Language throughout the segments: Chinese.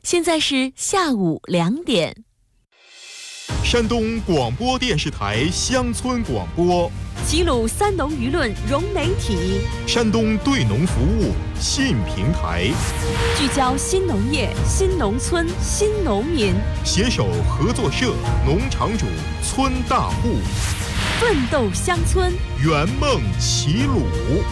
现在是下午2点。 山东广播电视台乡村广播， 齐鲁三农舆论融媒体， 山东对农服务新平台， 聚焦新农业、新农村、新农民， 携手合作社、农场主、村大户， 奋斗乡村， 圆梦齐鲁。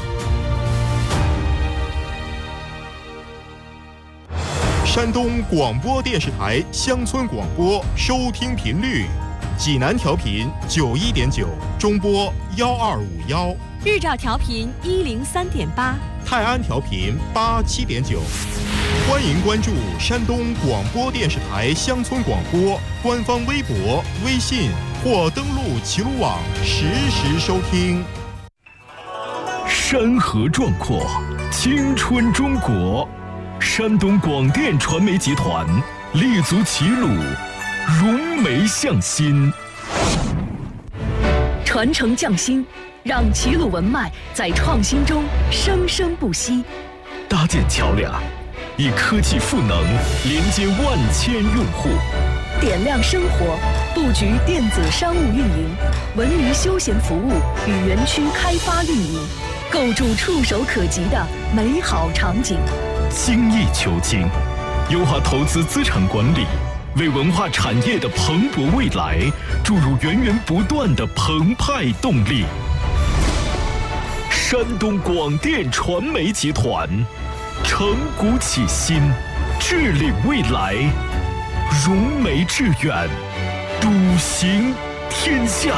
山东广播电视台乡村广播收听频率：济南调频91.9，中波1251； 日照调频103.8， 泰安调频87.9。欢迎关注山东广播电视台乡村广播官方微博、微信或登录齐鲁网实时收听。 山河壮阔，青春中国。山东广电传媒集团立足齐鲁，融媒向新， 传承匠心，让齐鲁文脉在创新中生生不息。 搭建桥梁，以科技赋能连接万千用户。 点亮生活，布局电子商务运营、文娱休闲服务与园区开发运营，构筑触手可及的美好场景。 精益求精，优化投资资产管理，为文化产业的蓬勃未来注入源源不断的澎湃动力。山东广电传媒集团，承古启新，致力未来，融媒致远，笃行天下。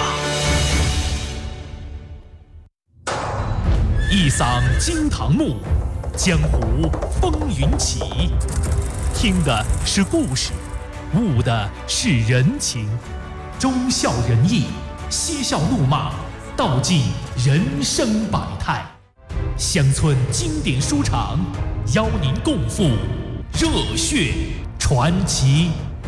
一嗓惊堂木，江湖风云起，听的是故事，悟的是人情，忠孝仁义，嬉笑怒骂，道尽人生百态。乡村经典书场，邀您共赴热血传奇。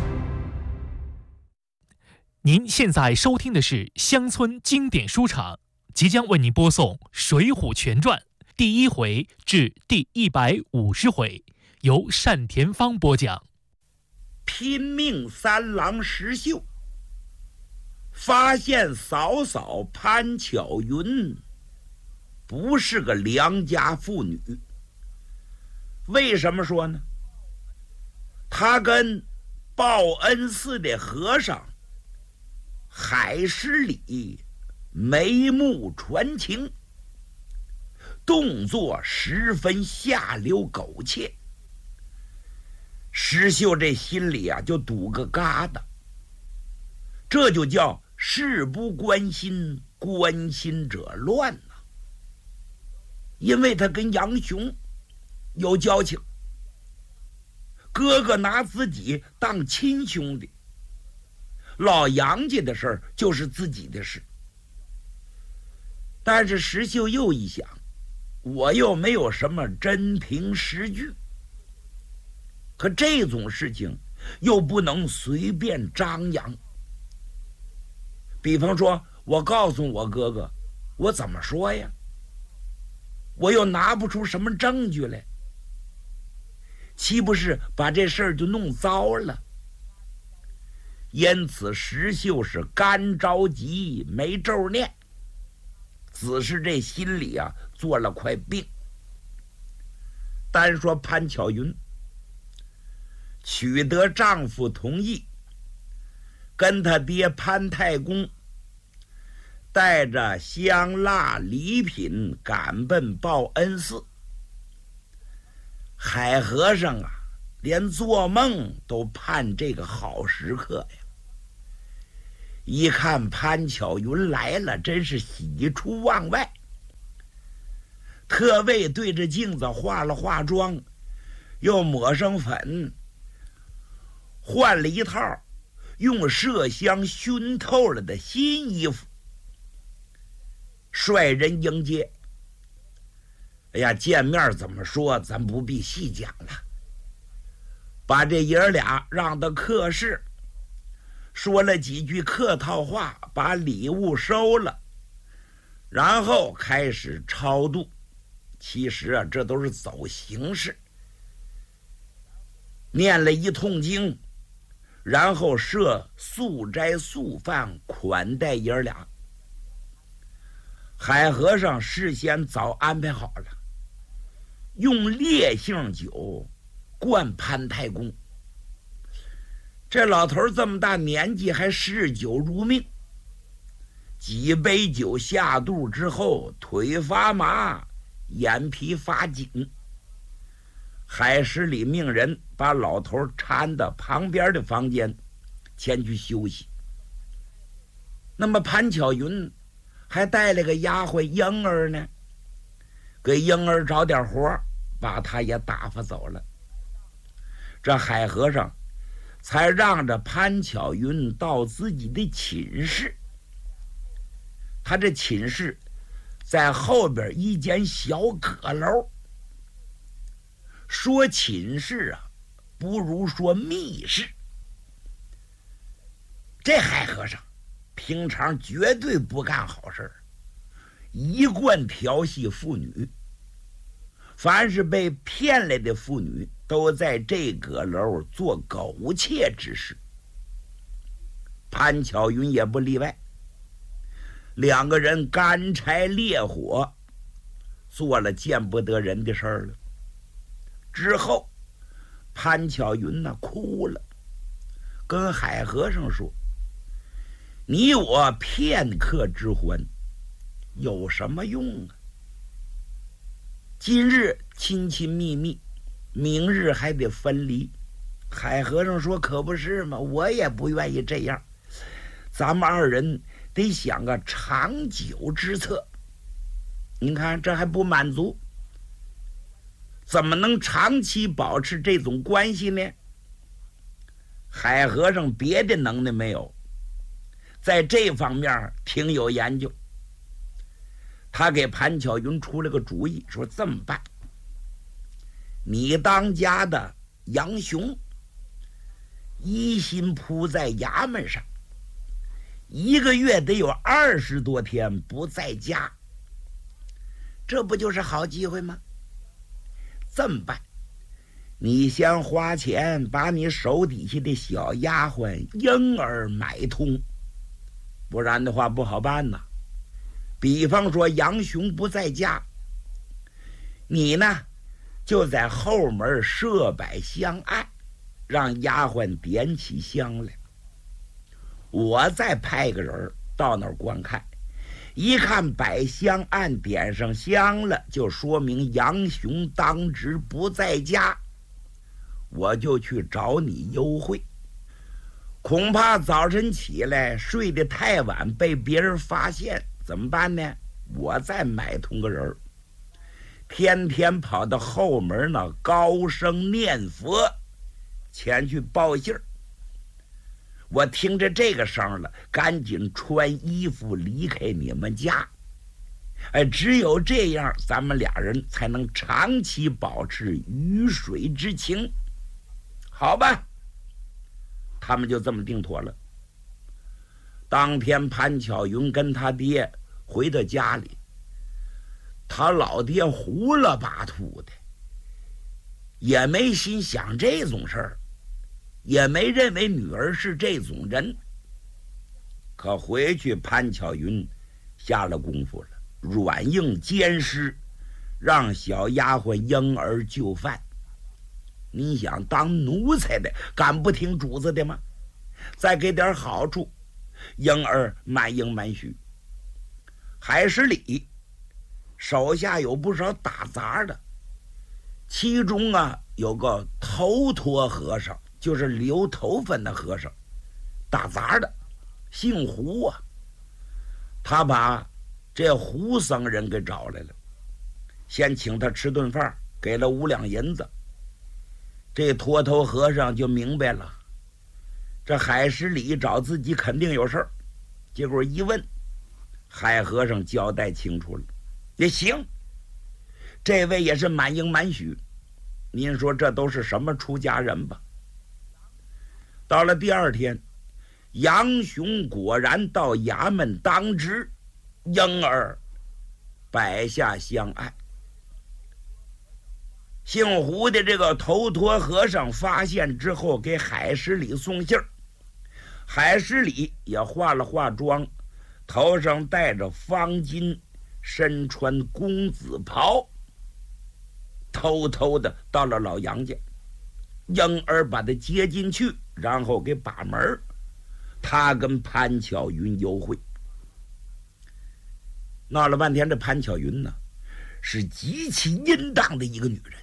您现在收听的是乡村经典书场，即将为您播送《水浒全传》第1回至第150回，由单田芳播讲。 拼命三郎石秀发现嫂嫂潘巧云不是个良家妇女。为什么说呢？她跟报恩寺的和尚海师礼眉目传情，动作十分下流苟且。石秀这心里啊就堵个疙瘩，这就叫事不关心，关心者乱呐。因为他跟杨雄有交情，哥哥拿自己当亲兄弟，老杨家的事儿就是自己的事。但是石秀又一想，我又没有什么真凭实据，可这种事情又不能随便张扬。比方说我告诉我哥哥，我怎么说呀？我又拿不出什么证据来，岂不是把这事儿就弄糟了？因此石秀是干着急没咒念，只是这心里啊做了块病。单说潘巧云取得丈夫同意，跟他爹潘太公带着香蜡礼品赶奔报恩寺。海和尚啊连做梦都盼这个好时刻呀。一看潘巧云来了，真是喜出望外，特为对着镜子化了化妆，又抹上粉，换了一套用麝香熏透了的新衣服，率人迎接。哎呀，见面怎么说咱不必细讲了，把这爷儿俩让到客室，说了几句客套话，把礼物收了，然后开始超度。其实啊，这都是走形式。 念了一通经，然后设素斋素饭款待爷儿俩。海和尚事先早安排好了，用烈性酒灌潘太公。这老头这么大年纪还嗜酒如命，几杯酒下肚之后，腿发麻，眼皮发紧。海十里命人把老头搀到旁边的房间前去休息。那么潘巧云还带了个丫鬟英儿呢，给英儿找点活，把他也打发走了。这海和尚才让着潘巧云到自己的寝室。他这寝室在后边一间小阁楼。说寝室啊，不如说密室。这海和尚平常绝对不干好事，一贯调戏妇女。凡是被骗来的妇女，都在这阁楼做苟且之事。潘巧云也不例外。两个人干柴烈火，做了见不得人的事儿了。之后，潘巧云哭了，跟海和尚说：“你我片刻之欢，有什么用啊？今日亲亲密密，明日还得分离。”海和尚说：“可不是嘛，我也不愿意这样。咱们二人得想个长久之策。您看，这还不满足。怎么能长期保持这种关系呢？”海和尚别的能耐没有，在这方面挺有研究。他给潘巧云出了个主意，说这么办，你当家的杨雄一心扑在衙门上，1个月得有20多天不在家，这不就是好机会吗？这么办，你先花钱把你手底下的小丫鬟英儿买通，不然的话不好办呐。比方说杨雄不在家，你呢就在后门设摆香案，让丫鬟点起香来，我再派个人到那儿观看，一看摆香案点上香了，就说明杨雄当值不在家，我就去找你幽会。恐怕早晨起来睡得太晚，被别人发现，怎么办呢？我再买通个人，天天跑到后门那高声念佛，前去报信儿。我听着这个声了，赶紧穿衣服离开你们家。只有这样，咱们俩人才能长期保持鱼水之情。好吧，他们就这么定妥了。当天潘巧云跟他爹回到家里，他老爹胡了八秃的，也没心想这种事儿，也没认为女儿是这种人。可回去潘巧云下了功夫了，软硬兼施，让小丫鬟英儿就范。你想当奴才的敢不听主子的吗？再给点好处，英儿满应满许。海十里手下有不少打杂的，其中有个头陀和尚，就是留头发的和尚，打杂的姓胡啊。他把这胡僧人给找来了，先请他吃顿饭，给了5两银子。这秃头和尚就明白了，这海十里找自己肯定有事儿。结果一问，海和尚交代清楚了，也行，这位也是满应满许。您说这都是什么出家人吧？到了第二天，杨雄果然到衙门当值，英儿摆下香案。 姓胡的这个头陀和尚发现之后，给海十里送信儿。海十里也化了化妆，头上戴着方巾，身穿公子袍，偷偷的到了老杨家。婴儿把他接进去，然后给把门。他跟潘巧云幽会，闹了半天。这潘巧云呢，是极其淫荡的一个女人。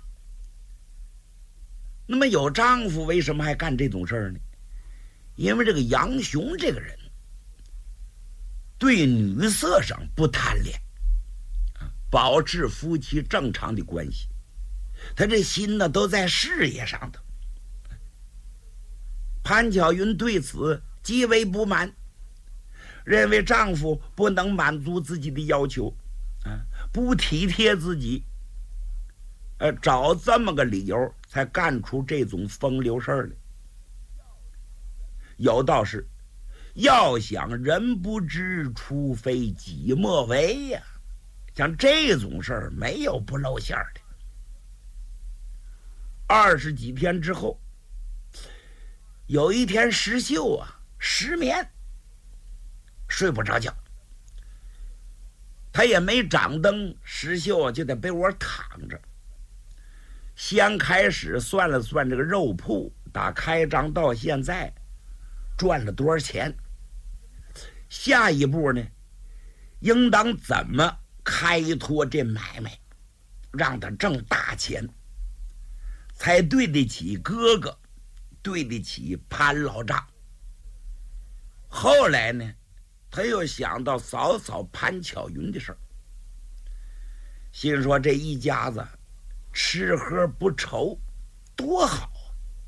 那么有丈夫，为什么还干这种事儿呢？因为这个杨雄这个人对女色上不贪恋，保持夫妻正常的关系，他这心呢都在事业上头。潘巧云对此极为不满，认为丈夫不能满足自己的要求，不体贴自己，找这么个理由才干出这种风流事儿来。有道是，要想人不知，除非己莫为呀。像这种事儿没有不露馅的。20几天之后，有一天石秀啊失眠，睡不着觉。他也没掌灯，石秀啊就在被窝躺着。先开始算了算这个肉铺，打开张到现在赚了多少钱，下一步呢应当怎么开拓这买卖，让他挣大钱，才对得起哥哥，对得起潘老丈。后来呢，他又想到嫂嫂潘巧云的事儿，心说这一家子吃喝不愁，多好啊！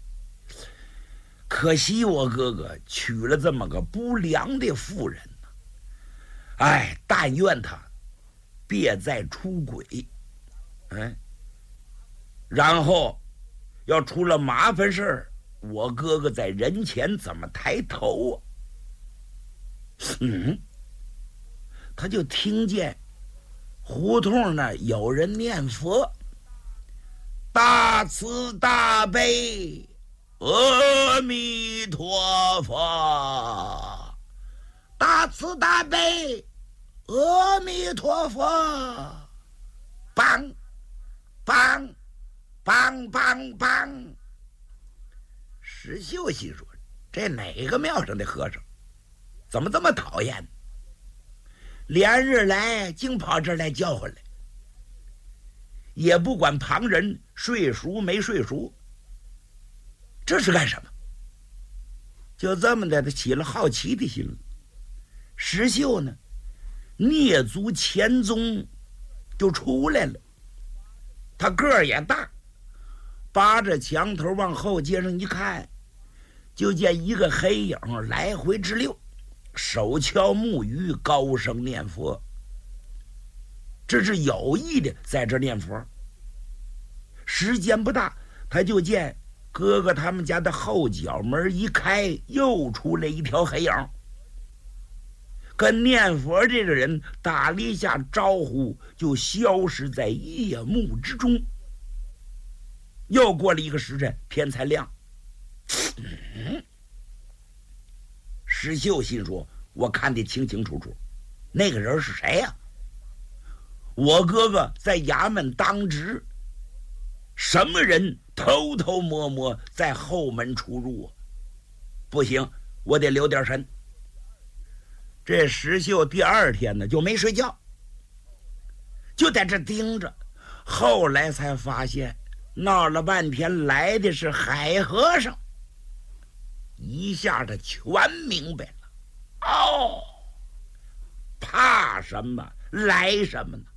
可惜我哥哥娶了这么个不良的妇人呢。哎，但愿他别再出轨，然后要出了麻烦事儿，我哥哥在人前怎么抬头啊？他就听见胡同那有人念佛，大慈大悲阿弥陀佛，大慈大悲阿弥陀佛，梆梆梆梆梆。石秀心说，这哪个庙上的和尚怎么这么讨厌，连日来净跑这儿来叫唤来，也不管旁人睡熟没睡熟，这是干什么？就这么的，他起了好奇的心了。石秀呢，蹑足潜踪就出来了。他个儿也大，扒着墙头往后街上一看，就见一个黑影来回直溜，手敲木鱼，高声念佛。这是有意的在这念佛。时间不大，他就见哥哥他们家的后角门一开，又出来一条黑影，跟念佛这个人打了一下招呼，就消失在夜幕之中。又过了一个时辰，天才亮。石秀心说，我看得清清楚楚，那个人是谁呀？我哥哥在衙门当值，什么人偷偷摸摸在后门出入啊？不行，我得留点神。这石秀第二天呢就没睡觉，就在这盯着。后来才发现，闹了半天来的是海和尚。一下他全明白了。哦，怕什么来什么呢？